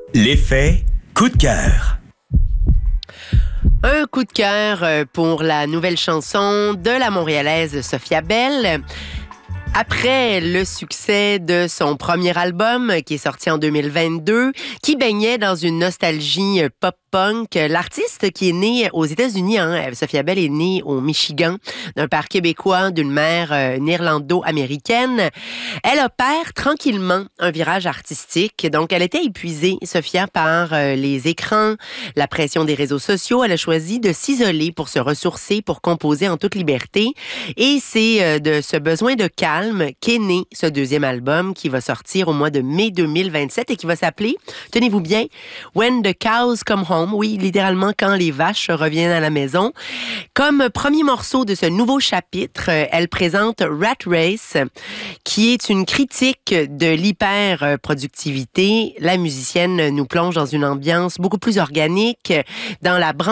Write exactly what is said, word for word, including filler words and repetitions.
L'effet coup de cœur. Un coup de cœur pour la nouvelle chanson de la Montréalaise Sophia Bell. Après le succès de son premier album qui est sorti en deux mille vingt-deux, qui baignait dans une nostalgie pop-punk, l'artiste qui est née aux États-Unis, hein, Sophia Bell est née au Michigan, d'un père québécois, d'une mère euh, néerlando-américaine. Elle opère tranquillement un virage artistique. Donc, elle était épuisée, Sophia, par euh, les écrans, la pression des réseaux sociaux. Elle a choisi de s'isoler pour se ressourcer, pour composer en toute liberté. Et c'est euh, de ce besoin de calme qu'est né ce deuxième album qui va sortir au mois de mai deux mille vingt-sept et qui va s'appeler, tenez-vous bien, When the Cows Come Home. Oui, littéralement, quand les vaches reviennent à la maison. Comme premier morceau de ce nouveau chapitre, elle présente Rat Race, qui est une critique de l'hyper-productivité. La musicienne nous plonge dans une ambiance beaucoup plus organique, dans la branche